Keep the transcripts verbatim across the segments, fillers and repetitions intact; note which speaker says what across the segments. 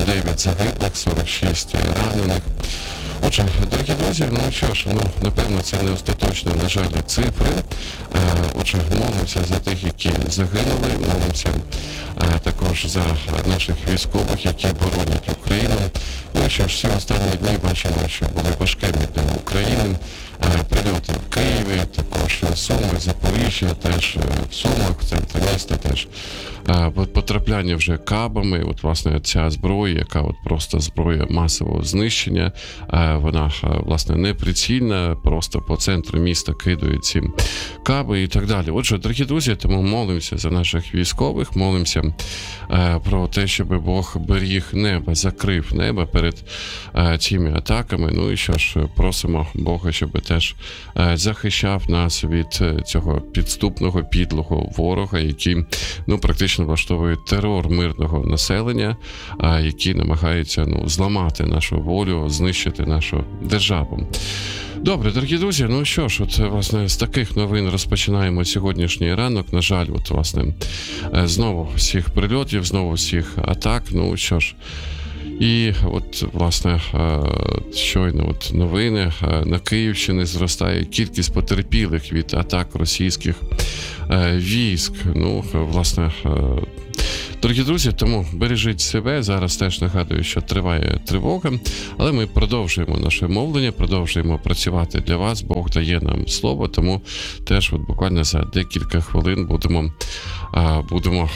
Speaker 1: дев'ять загиблих, сорок шість ранених. Отже, дорогі друзі, ну що ж, ну, напевно, це не остаточно, на жаль, цифри. Отже, молимося за тих, які загинули, молимося також за наших військових, які боронять Україну. Ну що ж, всі останні дні бачимо, що були важкими для України. Прильоти в Києві, також Суми, Запоріжжя, теж в Сумах, в центрі міста теж потрапляння вже кабами. От, власне, ця зброя, яка от просто зброя масового знищення, вона, власне, не прицільна, просто по центру міста кидають ці каби і так далі. Отже, дорогі друзі, тому молимося за наших військових, молимося про те, щоб Бог беріг небо, закрив небо перед цими атаками. Ну і що ж, просимо Бога, щоб теж захищав нас від цього підступного, підлого ворога, який, ну, практично влаштовує терор мирного населення, який намагається, ну, зламати нашу волю, знищити нашу державу. Добре, дорогі друзі, ну що ж, от, власне, з таких новин розпочинаємо сьогоднішній ранок. На жаль, от, власне, знову всіх прильотів, знову всіх атак. Ну що ж, і от, власне, щойно от новини. На Київщині зростає кількість потерпілих від атак російських військ. Ну, власне, дорогі друзі, тому бережіть себе. Зараз теж нагадую, що триває тривога, але ми продовжуємо наше мовлення, продовжуємо працювати для вас. Бог дає нам слово, тому теж от буквально за декілька хвилин будемо, будемо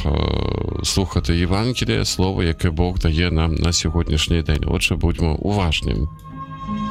Speaker 1: слухати Євангеліє, слово, яке Бог дає нам на сьогоднішній день. Отже, будьмо уважні.